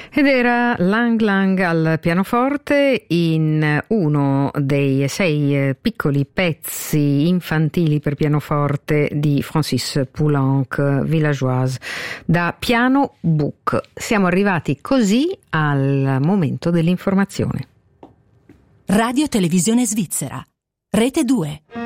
Ed era Lang Lang al pianoforte in uno dei 6 piccoli pezzi infantili per pianoforte di Francis Poulenc, Villageoise, da Piano Book. Siamo arrivati così al momento dell'informazione. Radio Televisione Svizzera, Rete 2.